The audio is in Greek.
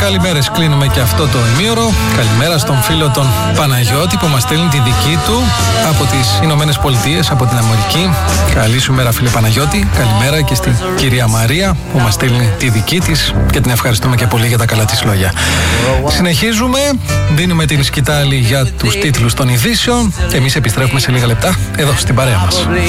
καλημέρες, κλείνουμε και αυτό το ημίωρο. Καλημέρα στον φίλο τον Παναγιώτη που μας στέλνει τη δική του από τις Ηνωμένες Πολιτείες, από την Αμερική. Καλή σου μέρα, φίλε Παναγιώτη. Καλημέρα και στην κυρία Μαρία που μας στέλνει τη δική της και την ευχαριστούμε και πολύ για τα καλά της λόγια. Συνεχίζουμε, δίνουμε την σκητάλη για τους τίτλους των ειδήσεων και εμείς επιστρέφουμε σε λίγα λεπτά εδώ στην παρέα μας.